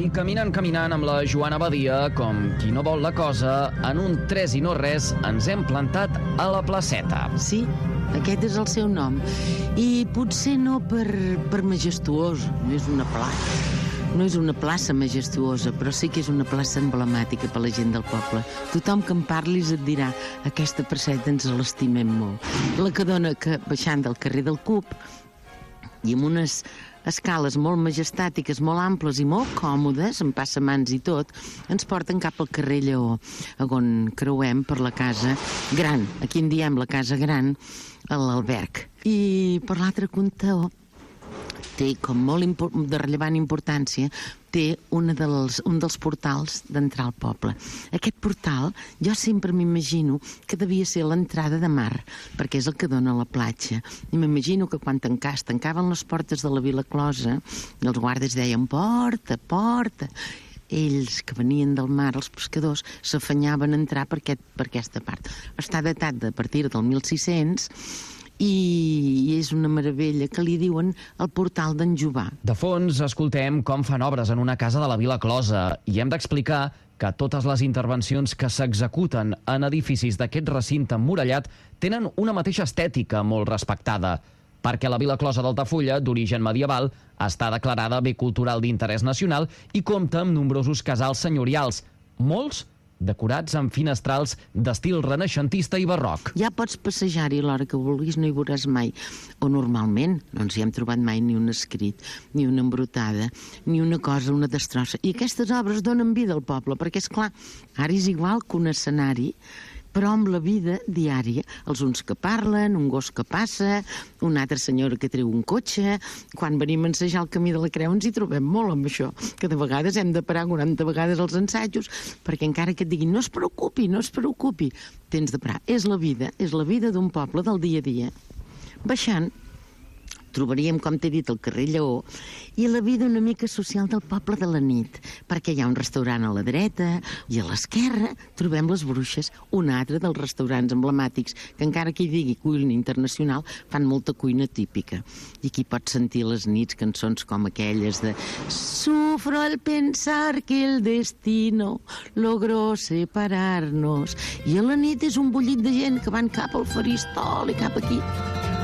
I caminant amb la Joana Badia, com qui no vol la cosa, en un 3 i no res ens hem plantat a la placeta. Sí, aquest és el seu nom. I potser no per majestuós, no és una plaça. No és una plaça majestuosa, però sí que és una plaça emblemàtica per la gent del poble. Tothom que en parlis et dirà aquesta placeta ens l'estimem molt. La que dona baixant del carrer del Cup i amb unes escales molt majestàtiques, molt amples i molt còmodes, amb passamans i tot, ens porten cap al carrer Lleó, on creuem per la casa gran, aquí en diem la casa gran, a l'alberg. I per l'altre cantó té, com molt de rellevant importància, té un dels portals d'entrar al poble. Aquest portal, jo sempre m'imagino que devia ser l'entrada de mar, perquè és el que dona a la platja. I m'imagino que quan tancaven les portes de la Vila Closa, i els guardes deien, porta, porta. Ells, que venien del mar, els pescadors, s'afanyaven a entrar per aquesta part. Està datat a partir del 1600, i és una meravella que li diuen el portal d'en Jovà. De fons escoltem com fan obres en una casa de la Vila Closa i hem d'explicar que totes les intervencions que s'executen en edificis d'aquest recinte emmurallat tenen una mateixa estètica molt respectada, perquè la Vila Closa d'Altafulla, d'origen medieval, està declarada bé cultural d'interès nacional i compta amb nombrosos casals senyorials, molts decorats amb finestrals d'estil renaixentista i barroc. Ja pots passejar-hi a l'hora que vulguis, no hi veuràs mai. O normalment no ens hi hem trobat mai ni un escrit, ni una embrutada, ni una cosa, una destrossa. I aquestes obres donen vida al poble, perquè, és clar, ara és igual que un escenari, però amb la vida diària, els uns que parlen, un gos que passa, una altra senyora que treu un cotxe. Quan venim a ensejar el camí de la Creu ens hi trobem molt amb això, que de vegades hem de parar 40 vegades els ensajos, perquè encara que et diguin no es preocupi, tens de parar. És la vida d'un poble del dia a dia. Baixant, trobaríem, com t'he dit, el carrer Lleó i la vida una mica social del poble de la nit, perquè hi ha un restaurant a la dreta i a l'esquerra trobem les Bruixes, un altre dels restaurants emblemàtics que encara que hi digui cuina internacional fan molta cuina típica. I aquí pots sentir les nits cançons com aquelles de Sufro al pensar que el destino logró separarnos, i a la nit és un bullit de gent que van cap al faristol i cap aquí.